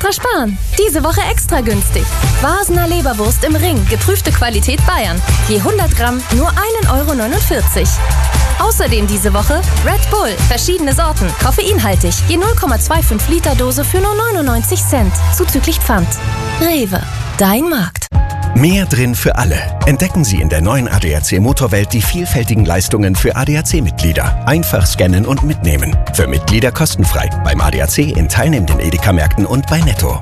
extra sparen. Diese Woche extra günstig. Vasener Leberwurst im Ring, geprüfte Qualität Bayern. Je 100 Gramm nur 1,49 €. Außerdem diese Woche Red Bull, verschiedene Sorten, koffeinhaltig, je 0,25 Liter Dose für nur 99 Cent, zuzüglich Pfand. Rewe, dein Markt. Mehr drin für alle. Entdecken Sie in der neuen ADAC Motorwelt die vielfältigen Leistungen für ADAC-Mitglieder. Einfach scannen und mitnehmen. Für Mitglieder kostenfrei. Beim ADAC in teilnehmenden Edeka-Märkten und bei Netto.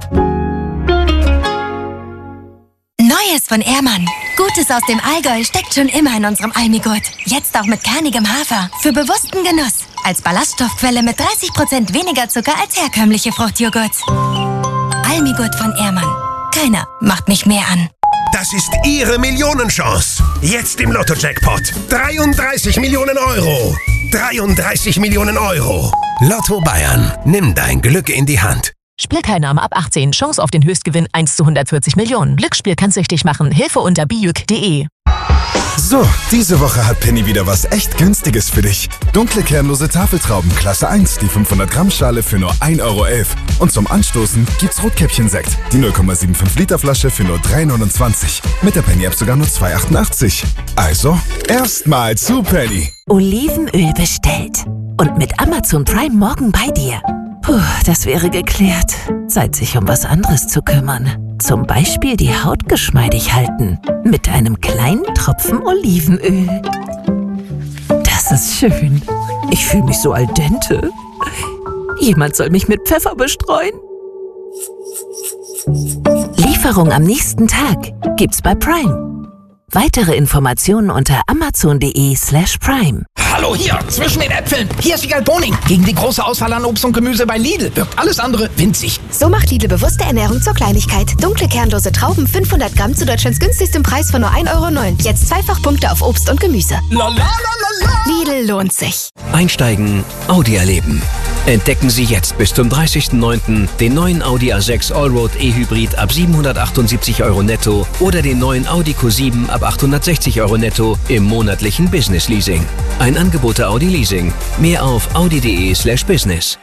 Neues von Ehrmann. Gutes aus dem Allgäu steckt schon immer in unserem Almigurt. Jetzt auch mit kernigem Hafer. Für bewussten Genuss. Als Ballaststoffquelle mit 30% weniger Zucker als herkömmliche Fruchtjoghurt. Almigurt von Ehrmann. Keiner macht mich mehr an. Das ist Ihre Millionenchance. Jetzt im Lotto-Jackpot. 33 Millionen Euro. 33 Millionen Euro. Lotto Bayern. Nimm dein Glück in die Hand. Spielteilnahme ab 18. Chance auf den Höchstgewinn 1 zu 140 Millionen. Glücksspiel kann süchtig machen. Hilfe unter bijuk.de. So, diese Woche hat Penny wieder was echt Günstiges für dich. Dunkle kernlose Tafeltrauben Klasse 1, die 500 Gramm Schale für nur 1,11 €. Und zum Anstoßen gibt's Rotkäppchensekt, die 0,75 Liter Flasche für nur 3,29 €. Mit der Penny-App sogar nur 2,88 €. Also, erstmal zu Penny. Olivenöl bestellt. Und mit Amazon Prime morgen bei dir. Puh, das wäre geklärt. Zeit, sich um was anderes zu kümmern. Zum Beispiel die Haut geschmeidig halten. Mit einem kleinen Tropfen Olivenöl. Das ist schön. Ich fühle mich so al dente. Jemand soll mich mit Pfeffer bestreuen. Lieferung am nächsten Tag gibt's bei Prime. Weitere Informationen unter amazon.de/prime. Hallo hier, zwischen den Äpfeln. Hier ist Wiegald Boning. Gegen die große Auswahl an Obst und Gemüse bei Lidl wirkt alles andere winzig. So macht Lidl bewusste Ernährung zur Kleinigkeit. Dunkle kernlose Trauben 500 Gramm zu Deutschlands günstigstem Preis von nur 1,09 €. Jetzt zweifach Punkte auf Obst und Gemüse. Lidl lohnt sich. Einsteigen, Audi erleben. Entdecken Sie jetzt bis zum 30.09. den neuen Audi A6 Allroad E-Hybrid ab 778 € netto oder den neuen Audi Q7 ab 860 € netto im monatlichen Business Leasing. Ein Angebot der Audi Leasing. Mehr auf audi.de/business.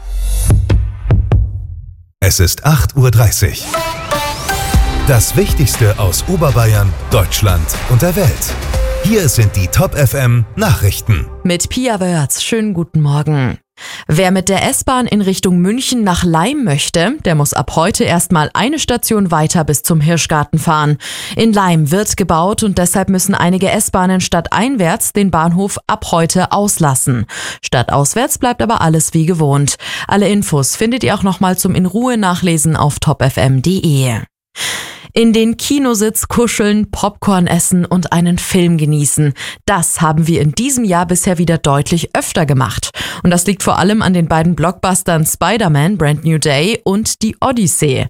Es ist 8:30 Uhr. Das Wichtigste aus Oberbayern, Deutschland und der Welt. Hier sind die Top FM Nachrichten. Mit Pia Wörz. Schönen guten Morgen. Wer mit der S-Bahn in Richtung München nach Laim möchte, der muss ab heute erstmal eine Station weiter bis zum Hirschgarten fahren. In Laim wird gebaut und deshalb müssen einige S-Bahnen stadteinwärts den Bahnhof ab heute auslassen. Stadtauswärts bleibt aber alles wie gewohnt. Alle Infos findet ihr auch nochmal zum in Ruhe nachlesen auf topfm.de. In den Kinositz kuscheln, Popcorn essen und einen Film genießen. Das haben wir in diesem Jahr bisher wieder deutlich öfter gemacht. Und das liegt vor allem an den beiden Blockbustern Spider-Man Brand New Day und Die Odyssee.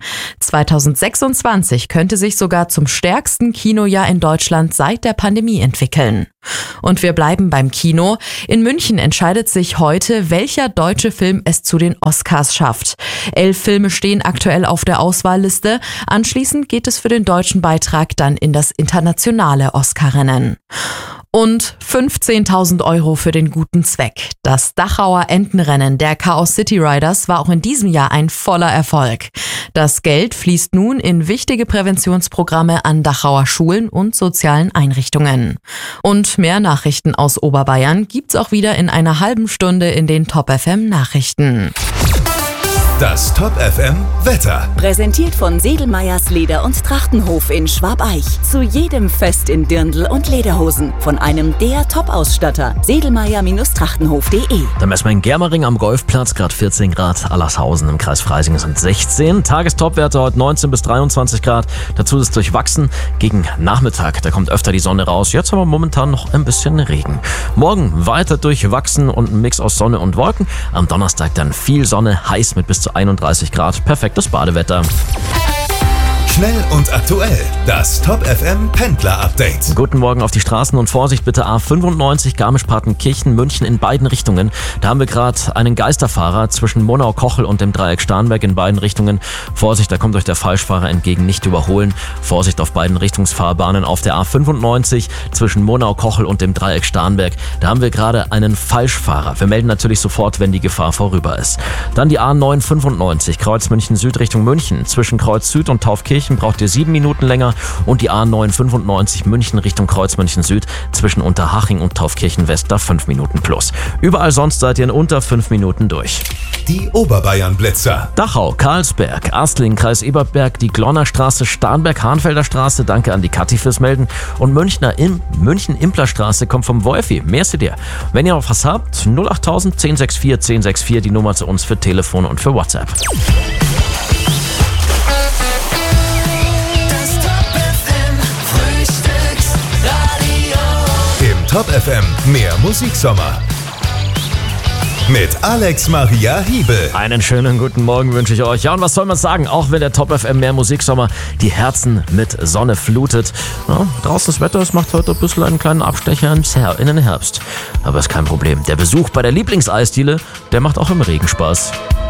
2026 könnte sich sogar zum stärksten Kinojahr in Deutschland seit der Pandemie entwickeln. Und wir bleiben beim Kino. In München entscheidet sich heute, welcher deutsche Film es zu den Oscars schafft. 11 Filme stehen aktuell auf der Auswahlliste. Anschließend geht es für den deutschen Beitrag dann in das internationale Oscar-Rennen. Und 15.000 € für den guten Zweck. Das Dachauer Entenrennen der Chaos City Riders war auch in diesem Jahr ein voller Erfolg. Das Geld fließt nun in wichtige Präventionsprogramme an Dachauer Schulen und sozialen Einrichtungen. Und mehr Nachrichten aus Oberbayern gibt's auch wieder in einer halben Stunde in den Top FM Nachrichten. Das Top FM Wetter. Präsentiert von Sedelmeyers Leder- und Trachtenhof in Schwabeich. Zu jedem Fest in Dirndl und Lederhosen. Von einem der Top-Ausstatter. Sedelmeyer-Trachtenhof.de. Dann messen wir in Germering am Golfplatz, gerade 14 Grad. Allershausen im Kreis Freising sind 16. Tagestopwerte heute 19 bis 23 Grad. Dazu ist es durchwachsen. Gegen Nachmittag, da kommt öfter die Sonne raus. Jetzt haben wir momentan noch ein bisschen Regen. Morgen weiter durchwachsen und ein Mix aus Sonne und Wolken. Am Donnerstag dann viel Sonne, heiß mit bis zu 31 Grad. Perfektes Badewetter. Schnell und aktuell. Das Top FM Pendler Update. Guten Morgen auf die Straßen und Vorsicht bitte A95 Garmisch-Partenkirchen, München in beiden Richtungen. Da haben wir gerade einen Geisterfahrer zwischen Monau-Kochel und dem Dreieck Starnberg in beiden Richtungen. Vorsicht, da kommt euch der Falschfahrer entgegen, nicht überholen. Vorsicht auf beiden Richtungsfahrbahnen auf der A95 zwischen Monau-Kochel und dem Dreieck Starnberg. Da haben wir gerade einen Falschfahrer. Wir melden natürlich sofort, wenn die Gefahr vorüber ist. Dann die A995 Kreuz München Süd Richtung München. Zwischen Kreuz Süd und Taufkirchen braucht ihr 7 Minuten länger und die A995 München Richtung Kreuz München Süd zwischen Unterhaching und Taufkirchen West da 5 Minuten plus. Überall sonst seid ihr in unter 5 Minuten durch. Die Oberbayern-Blitzer. Dachau, Karlsberg, Astlingen, Kreis Eberberg, die Glonnerstraße, Starnberg, Hahnfelder Straße. Danke an die Kathi fürs Melden. Und München-Implerstraße kommt vom Wolfi. Merci dir. Wenn ihr noch was habt, 08000 1064 1064 die Nummer zu uns für Telefon und für WhatsApp. Im Top FM mehr Musiksommer. Mit Alex Maria Hiebel. Einen schönen guten Morgen wünsche ich euch. Ja, und was soll man sagen? Auch wenn der Top FM mehr Musiksommer die Herzen mit Sonne flutet. Ja, draußen das Wetter, es macht heute ein bisschen einen kleinen Abstecher in den Herbst. Aber ist kein Problem. Der Besuch bei der Lieblingseisdiele, der macht auch im Regen Spaß.